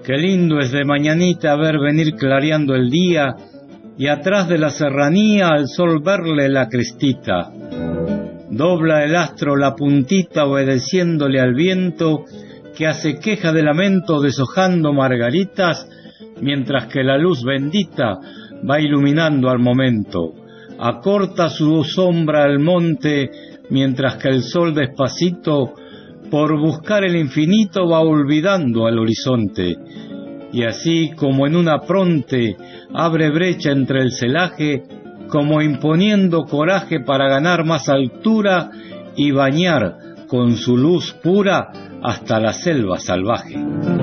Qué lindo es de mañanita ver venir clareando el día, y atrás de la serranía al sol verle la crestita. Dobla el astro la puntita obedeciéndole al viento, que hace queja de lamento deshojando margaritas, mientras que la luz bendita va iluminando al momento. Acorta su sombra al monte, mientras que el sol despacito, por buscar el infinito, va olvidando al horizonte. Y así como en una fronte abre brecha entre el celaje, como imponiendo coraje para ganar más altura y bañar con su luz pura hasta la selva salvaje.